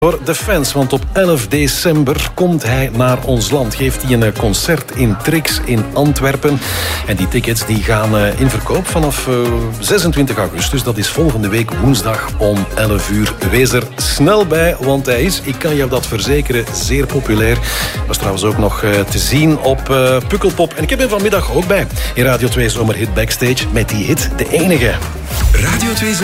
Voor de fans, want op 11 december komt hij naar ons land. Geeft hij een concert in Trix in Antwerpen. En die tickets die gaan in verkoop vanaf 26 augustus. Dat is volgende week woensdag om 11 uur. Wees er snel bij, want hij is, ik kan jou dat verzekeren, zeer populair. Was trouwens ook nog te zien op Pukkelpop. En ik heb hem vanmiddag ook bij in Radio 2 Zomerhit Backstage met die hit De Enige. Radio 2